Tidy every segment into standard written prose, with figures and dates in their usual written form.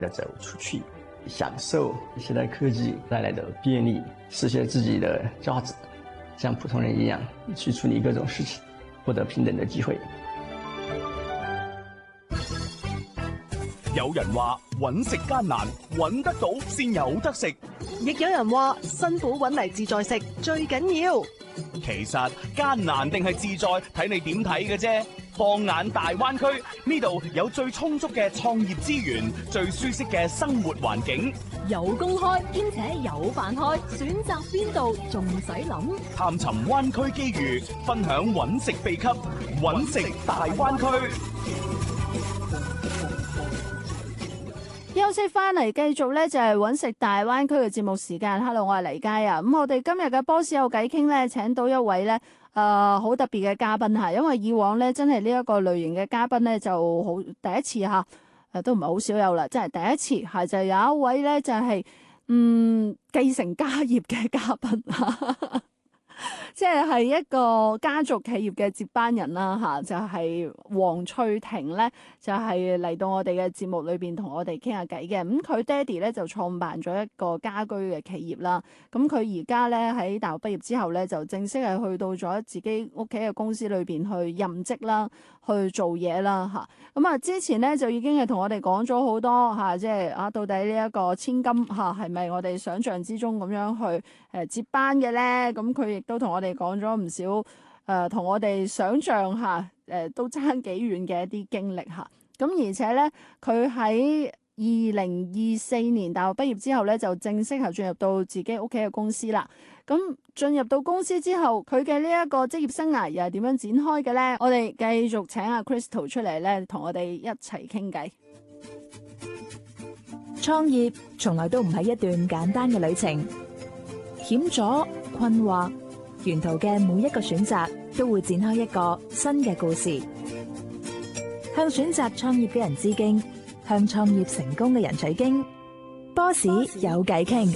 要走出去，享受现代科技带来的便利，实现自己的价值，像普通人一样去处理各种事情，获得平等的機會。 有人話揾食艱難，揾得到先有得食； 亦有人話辛苦揾嚟自在食最緊要。 其實艱難定係自在，睇你點睇嘅啫。放眼大灣區，呢度有最充足嘅創業資源，最舒適嘅生活環境， 有公開兼且有飯開，選擇邊度仲使諗？ 探尋灣區機遇，分享揾食秘笈，揾食大灣區。 休息翻嚟，繼續咧就係揾食大灣區嘅節目時間。Hello， 我係黎佳啊。咁我哋今日嘅Boss有偈傾咧，請到一位咧好特別嘅嘉賓嚇，因為以往咧真係呢一個類型嘅嘉賓咧就好第一次嚇，都唔係好少有啦，真係第一次係就有一位咧就係繼承家業嘅嘉賓嚇。即係一個家族企業嘅接班人啦嚇，就係黃翠婷咧，就係嚟到我哋嘅節目裏邊同我哋傾下偈嘅。咁佢爹哋咧就創辦咗一個家居嘅企業啦。咁佢而家咧喺大學畢業之後咧，就正式係去到咗自己屋企嘅公司裏邊去任職啦，去做嘢啦嚇。咁啊之前咧就已經係同我哋講咗好多嚇，即係到底呢一個千金嚇係咪我哋想象之中咁樣去接班嘅咧？咁佢亦都同我哋講咗唔少同我哋想象下都爭幾遠嘅一啲經歷嚇。咁而且咧，佢喺2024年大學畢業之後咧，就正式係進入到自己屋企嘅公司啦。咁進入到公司之後，佢嘅呢一個職業生涯又係點樣展開嘅咧？我哋繼續請阿 Crystal 出嚟咧，同我哋一齊傾偈。 創業從來都唔係一段簡單嘅旅程，險阻、困惑，沿途嘅每一個選擇都會展開一個新嘅故事。向選擇創業嘅人致敬，向創業成功嘅人取經。Boss 有偈傾。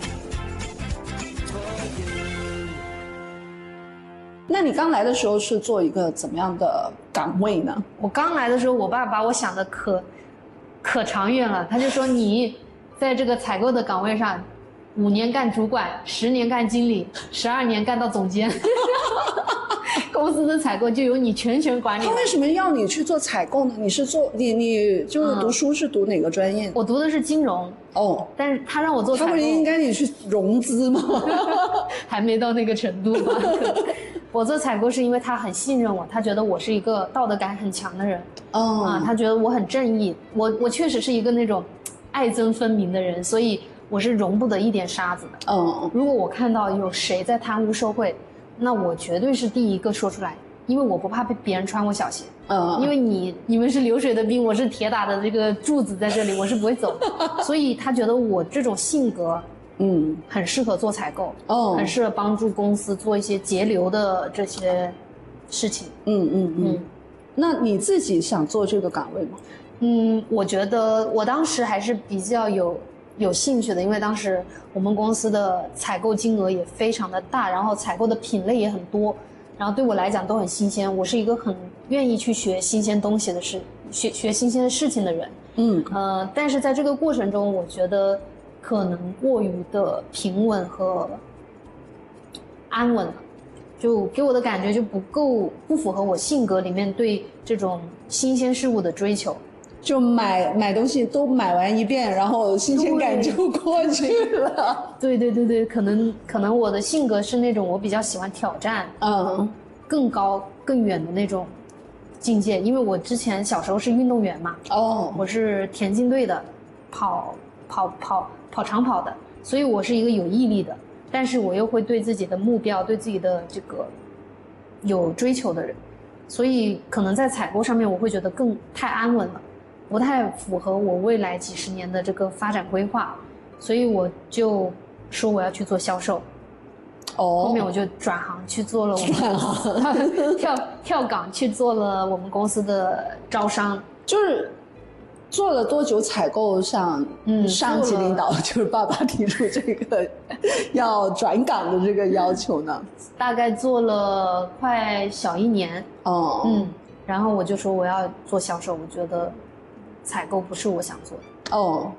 那你剛來的時候是做一個怎麼樣的崗位呢？ 我剛來的時候，我爸把我想的可長遠了，他就說你在這個採購的崗位上，5年幹主管，10年幹經理，12年幹到總監，公司的採購就由你全權管理。 他為什麼要你去做採購呢？你是做你就是讀書是讀哪個專業？ 我讀的是金融。哦，但是他讓我做採購， 他不是應該你去融資嗎？ 還沒到那個程度吧。我做採購是因為他很信任我，他覺得我是一個道德感很強的人。他覺得我很正義，我確實是一個那種愛憎分明的人，所以我是容不得一點沙子的。如果我看到有誰在貪污受賄，那我絕對是第一個說出來，因為我不怕被別人穿我小鞋。因為你們是流水的兵，我是鐵打的這個柱子在這裡，我是不會走的。所以他覺得我這種性格很適合做採購，很適合幫助公司做一些節流的這些事情。 那你自己想做這個崗位嗎？ 我覺得我當時還是比較有興趣的，因為當時我們公司的採購金額也非常的大，然後採購的品類也很多，然後對我來講都很新鮮。我是一個很願意去學新鮮東西的學新鮮的事情的人。但是在這個過程中，我覺得可能過於的平穩和安穩了，就給我的感覺就不符合我性格裡面對這種新鮮事物的追求。 就買東西都買完一遍，然後新鮮感就過去了。 對，可能我的性格是那種我比較喜歡挑戰，更高更遠的那種境界。因為我之前小時候是運動員嘛，我是田徑隊的，跑長跑的，所以我是一個有毅力的，但是我又會對自己的目標對自己的這個有追求的人，所以可能在採購上面我會覺得太安穩了，不太符合我未來幾十年的這個發展規劃，所以我就說我要去做銷售。後面我就轉行去做了我們跳崗去做了我們公司的招商。 就是做了多久採購上上級領導就是爸爸提出這個要轉崗的這個要求呢？ 大概做了快小1年。然後我就說我要做銷售，我覺得采购不是我想做的。 哦，